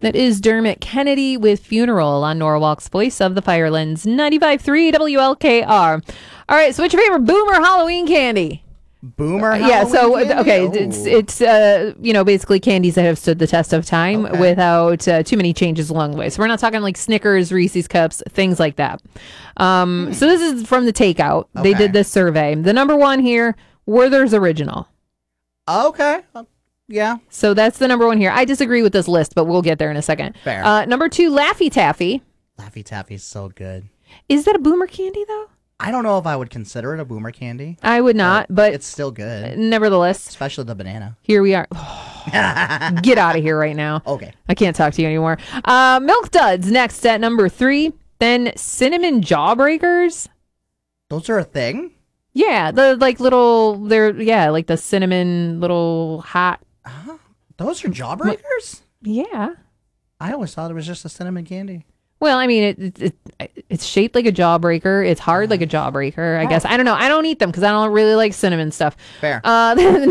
That is Dermot Kennedy with Funeral on Norwalk's Voice of the Firelands, 95.3 WLKR. All right, so what's your favorite Boomer Halloween candy? Boomer Yeah, Halloween so candy? okay, Ooh. it's basically candies that have stood the test of time without too many changes along the way. So we're not talking like Snickers, Reese's Cups, things like that. So this is from the Takeout. They Okay. did this survey. The number one here, Werther's Original. Okay. Yeah. So that's the number one here. I disagree with this list, but we'll get there in a second. Fair. Number two, Laffy Taffy. Laffy Taffy's so good. Is that a Boomer candy though? I don't know if I would consider it a Boomer candy. I would not, but It's still good. nevertheless, Especially the banana. here we are. Get out of here right now. Okay. I can't talk to you anymore. Milk Duds next at number 3. Then Cinnamon Jawbreakers. Those are a thing? Yeah, the like like the cinnamon little hot. Those are jawbreakers? Yeah. I always thought it was just a cinnamon candy. Well, I mean, it's shaped like a jawbreaker. It's hard like a jawbreaker, I guess. I don't know. I don't eat them because I don't really like cinnamon stuff. Fair.